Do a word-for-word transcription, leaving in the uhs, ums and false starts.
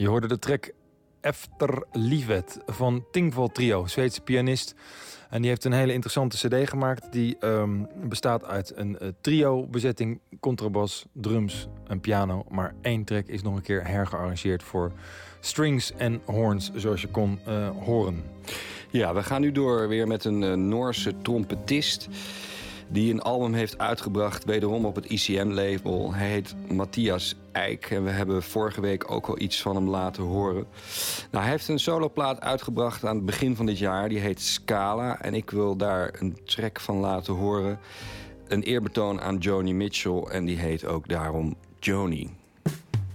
Je hoorde de track Efter Livet van Tingval Trio, Zweedse pianist. En die heeft een hele interessante cd gemaakt. Die um, bestaat uit een uh, trio-bezetting, contrabas, drums en piano. Maar één track is nog een keer hergearrangeerd voor strings en horns, zoals je kon uh, horen. Ja, we gaan nu door weer met een uh, Noorse trompetist die een album heeft uitgebracht, wederom op het I C M-label. Hij heet Matthias Eijk en we hebben vorige week ook al iets van hem laten horen. Nou, hij heeft een soloplaat uitgebracht aan het begin van dit jaar. Die heet Scala en ik wil daar een track van laten horen. Een eerbetoon aan Joni Mitchell en die heet ook daarom Joni.